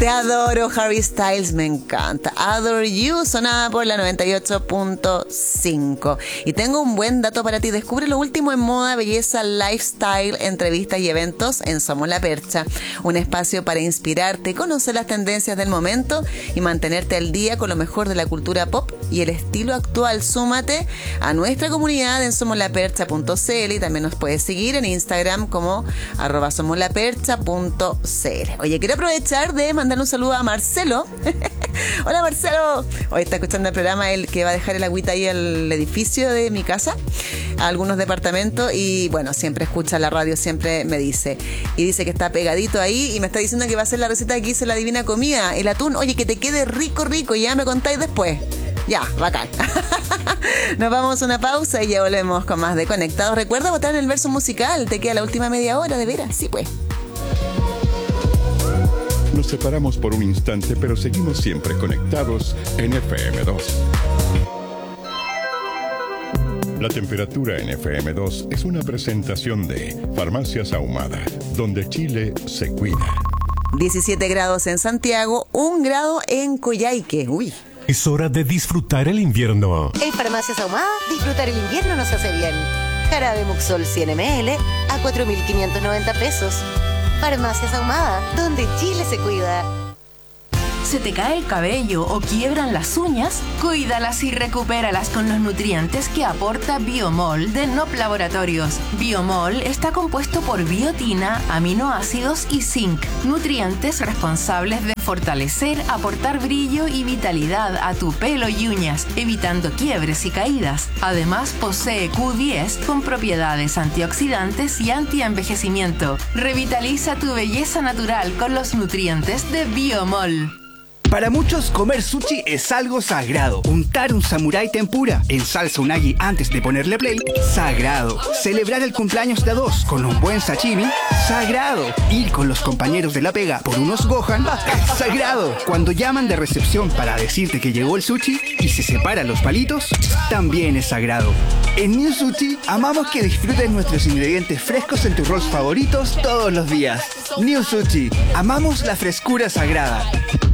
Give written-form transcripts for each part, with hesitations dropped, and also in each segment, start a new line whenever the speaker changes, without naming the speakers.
Te adoro, Harry Styles, me encanta. Adore You, sonada por la 98.5. Y tengo un buen dato para ti. Descubre lo último en moda, belleza, lifestyle, entrevistas y eventos en Somos la Percha. Un espacio para inspirarte, conocer las tendencias del momento y mantenerte al día con lo mejor de la cultura pop y el estilo actual. Súmate a nuestra comunidad en somoslapercha.cl y también nos puedes seguir en Instagram como @somoslapercha.cl. Oye, quiero aprovechar de mandar un saludo a Marcelo. Hola, Marcelo. Hoy está escuchando el programa, el que va a dejar el agüita ahí al edificio de mi casa, a algunos departamentos, y bueno, siempre escucha la radio, siempre me dice. Y dice que está pegadito ahí y me está diciendo que va a hacer la receta que hice la Divina Comida, el atún. Oye, que te quede rico, rico, ya me contáis después. Ya, bacán. Nos vamos a una pausa y ya volvemos con más de Conectados. Recuerda votar en el verso musical, te queda la última media hora, de veras, sí pues.
Nos separamos por un instante, pero seguimos siempre conectados en FM2. La temperatura en FM2 es una presentación de Farmacias Ahumada, donde Chile se cuida.
17 grados en Santiago, 1 grado en Coyhaique. Uy.
Es hora de disfrutar el invierno.
En Farmacias Ahumada, disfrutar el invierno nos hace bien. Jarabe Muxol 100 ml a 4.590 pesos. Farmacias Ahumada, donde Chile se cuida.
¿Se te cae el cabello o quiebran las uñas? Cuídalas y recupéralas con los nutrientes que aporta Biomol de Nop Laboratorios. Biomol está compuesto por biotina, aminoácidos y zinc, nutrientes responsables de fortalecer, aportar brillo y vitalidad a tu pelo y uñas, evitando quiebres y caídas. Además, posee Q10 con propiedades antioxidantes y antienvejecimiento. Revitaliza tu belleza natural con los nutrientes de Biomol.
Para muchos, comer sushi es algo sagrado. Untar un samurái tempura en salsa unagi antes de ponerle play, sagrado. Celebrar el cumpleaños de a dos con un buen sashimi, sagrado. Ir con los compañeros de la pega por unos gohan, sagrado. Cuando llaman de recepción para decirte que llegó el sushi y se separan los palitos, también es sagrado. En New Sushi, amamos que disfrutes nuestros ingredientes frescos en tus rolls favoritos todos los días. New Sushi, amamos la frescura sagrada.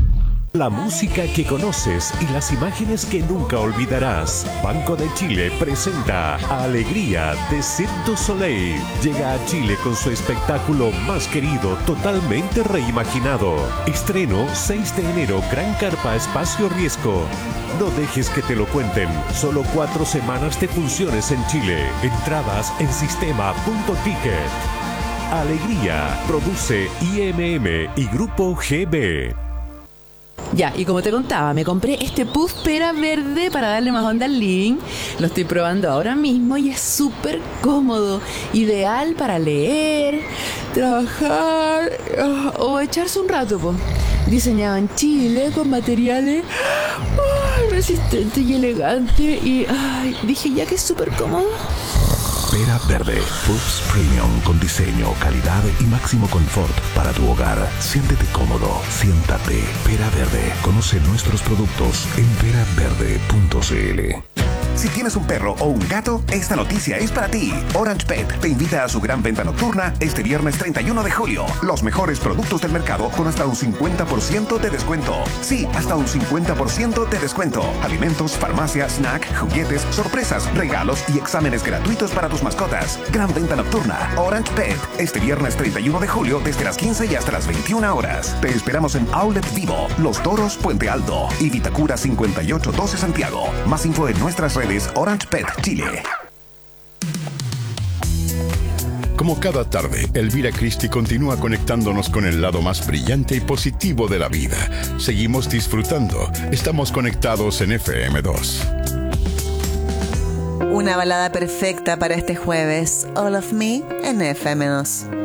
La música que conoces y las imágenes que nunca olvidarás. Banco de Chile presenta Alegría de Cirque du Soleil. Llega a Chile con su espectáculo más querido, totalmente reimaginado. Estreno 6 de enero, Gran Carpa Espacio Riesgo. No dejes que te lo cuenten. Solo 4 semanas de funciones en Chile. Entradas en sistema.ticket. Alegría. Produce IMM y Grupo GB.
Ya, y como te contaba, me compré este puff pera verde para darle más onda al living. Lo estoy probando ahora mismo y es súper cómodo. Ideal para leer, trabajar o echarse un rato, po. Diseñado en Chile con materiales resistentes y elegantes. Y dije ya que es súper cómodo.
Pera Verde, Puffs Premium con diseño, calidad y máximo confort para tu hogar. Siéntete cómodo, siéntate. Pera Verde. Conoce nuestros productos en peraverde.cl.
Si tienes un perro o un gato, esta noticia es para ti. Orange Pet te invita a su gran venta nocturna este viernes 31 de julio. Los mejores productos del mercado con hasta un 50% de descuento. Sí, hasta un 50% de descuento. Alimentos, farmacia, snack, juguetes, sorpresas, regalos y exámenes gratuitos para tus mascotas. Gran venta nocturna. Orange Pet. Este viernes 31 de julio desde las 15 y hasta las 21 horas. Te esperamos en Outlet Vivo, Los Toros, Puente Alto y Vitacura 5812 Santiago. Más info en nuestras redes Orange Pet Chile.
Como cada tarde, Elvira Christie continúa conectándonos con el lado más brillante y positivo de la vida. Seguimos disfrutando. Estamos conectados en FM2.
Una balada perfecta para este jueves. All of Me en FM2.